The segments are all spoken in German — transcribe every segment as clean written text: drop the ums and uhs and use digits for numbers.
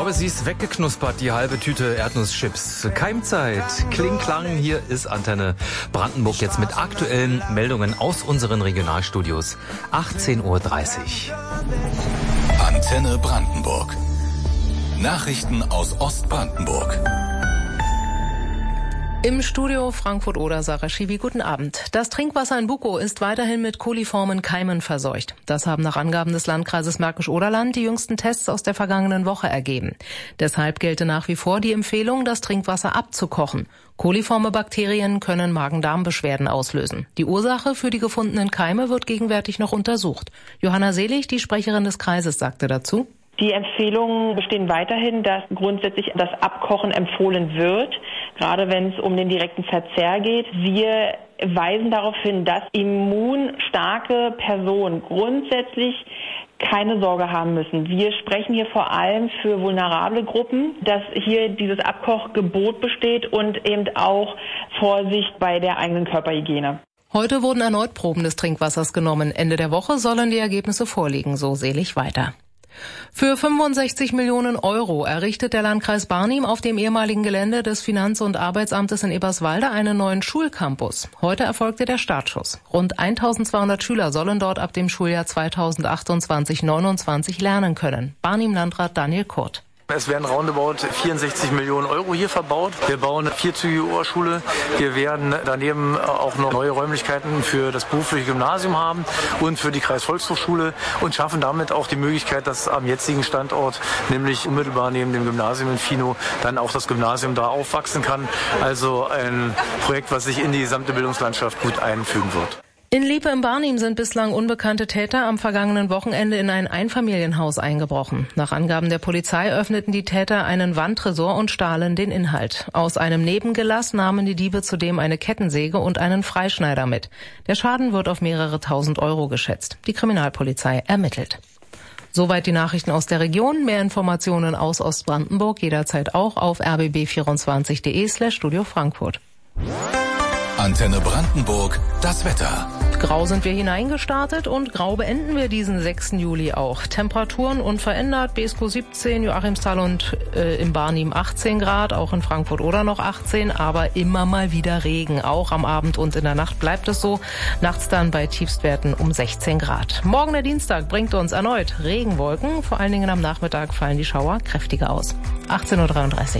glaube, sie ist weggeknuspert, die halbe Tüte Erdnusschips. Keimzeit, Kling-Klang, hier ist Antenne Brandenburg jetzt mit aktuellen Meldungen aus unseren Regionalstudios. 18:30 Uhr. Antenne Brandenburg. Nachrichten aus Ostbrandenburg. Im Studio Frankfurt-Oder, Sarah Schiwi, guten Abend. Das Trinkwasser in Bukow ist weiterhin mit koliformen Keimen verseucht. Das haben nach Angaben des Landkreises Märkisch-Oderland die jüngsten Tests aus der vergangenen Woche ergeben. Deshalb gelte nach wie vor die Empfehlung, das Trinkwasser abzukochen. Koliforme Bakterien können Magen-Darm-Beschwerden auslösen. Die Ursache für die gefundenen Keime wird gegenwärtig noch untersucht. Johanna Selig, die Sprecherin des Kreises, sagte dazu: Die Empfehlungen bestehen weiterhin, dass grundsätzlich das Abkochen empfohlen wird, gerade wenn es um den direkten Verzehr geht. Wir weisen darauf hin, dass immunstarke Personen grundsätzlich keine Sorge haben müssen. Wir sprechen hier vor allem für vulnerable Gruppen, dass hier dieses Abkochgebot besteht und eben auch Vorsicht bei der eigenen Körperhygiene. Heute wurden erneut Proben des Trinkwassers genommen. Ende der Woche sollen die Ergebnisse vorliegen, so Selig weiter. Für 65 Millionen Euro errichtet der Landkreis Barnim auf dem ehemaligen Gelände des Finanz- und Arbeitsamtes in Eberswalde einen neuen Schulcampus. Heute erfolgte der Startschuss. Rund 1200 Schüler sollen dort ab dem Schuljahr 2028/29 lernen können. Barnim-Landrat Daniel Kurt. Es werden roundabout 64 Millionen Euro hier verbaut. Wir bauen eine vierzügige Oberschule. Wir werden daneben auch noch neue Räumlichkeiten für das berufliche Gymnasium haben und für die Kreisvolkshochschule und schaffen damit auch die Möglichkeit, dass am jetzigen Standort, nämlich unmittelbar neben dem Gymnasium in Finow, dann auch das Gymnasium da aufwachsen kann. Also ein Projekt, was sich in die gesamte Bildungslandschaft gut einfügen wird. In Liepe im Barnim sind bislang unbekannte Täter am vergangenen Wochenende in ein Einfamilienhaus eingebrochen. Nach Angaben der Polizei öffneten die Täter einen Wandtresor und stahlen den Inhalt. Aus einem Nebengelass nahmen die Diebe zudem eine Kettensäge und einen Freischneider mit. Der Schaden wird auf mehrere tausend Euro geschätzt. Die Kriminalpolizei ermittelt. Soweit die Nachrichten aus der Region. Mehr Informationen aus Ostbrandenburg jederzeit auch auf rbb24.de/Studio Frankfurt. Antenne Brandenburg, das Wetter. Grau sind wir hineingestartet und grau beenden wir diesen 6. Juli auch. Temperaturen unverändert, Beeskow 17, Joachimsthal und im Barnim 18 Grad, auch in Frankfurt-Oder noch 18, aber immer mal wieder Regen. Auch am Abend und in der Nacht bleibt es so. Nachts dann bei Tiefstwerten um 16 Grad. Morgen der Dienstag bringt uns erneut Regenwolken. Vor allen Dingen am Nachmittag fallen die Schauer kräftiger aus. 18:33 Uhr.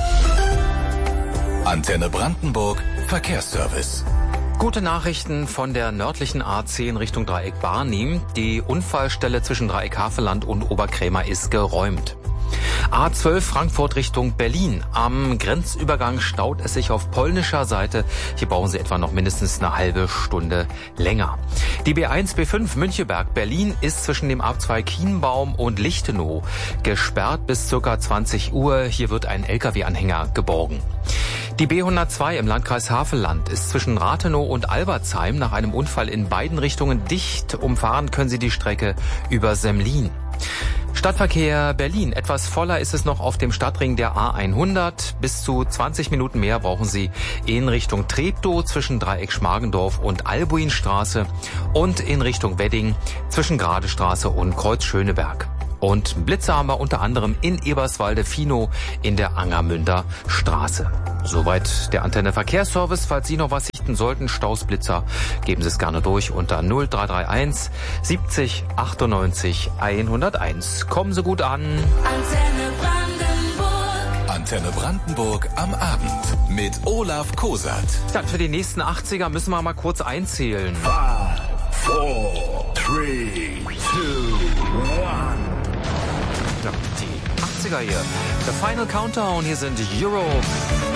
Antenne Brandenburg, Verkehrsservice. Gute Nachrichten von der nördlichen A10 Richtung Dreieck Barnim. Die Unfallstelle zwischen Dreieck Havelland und Oberkrämer ist geräumt. A12 Frankfurt Richtung Berlin. Am Grenzübergang staut es sich auf polnischer Seite. Hier brauchen Sie etwa noch mindestens eine halbe Stunde länger. Die B1 B5 Müncheberg Berlin ist zwischen dem A2 Kienbaum und Lichtenau gesperrt bis ca. 20 Uhr. Hier wird ein LKW-Anhänger geborgen. Die B102 im Landkreis Havelland ist zwischen Rathenow und Albertsheim nach einem Unfall in beiden Richtungen dicht. Umfahren können Sie die Strecke über Semlin. Stadtverkehr Berlin. Etwas voller ist es noch auf dem Stadtring der A100. Bis zu 20 Minuten mehr brauchen Sie in Richtung Treptow zwischen Dreieck Schmargendorf und Albuinstraße und in Richtung Wedding zwischen Gradestraße und Kreuz Schöneberg. Und Blitze haben wir unter anderem in Eberswalde-Finow in der Angermünder Straße. Soweit der Antenne Verkehrsservice. Falls Sie noch was sichten sollten, Staus, Blitzer, geben Sie es gerne durch unter 0331 70 98 101. Kommen Sie gut an. Antenne Brandenburg. Antenne Brandenburg am Abend mit Olaf Kosat. Ja, für die nächsten 80er müssen wir mal kurz einzählen. 5, 4, 3, 2, 1. Ja, die 80er hier. The Final Countdown. Hier sind Europe.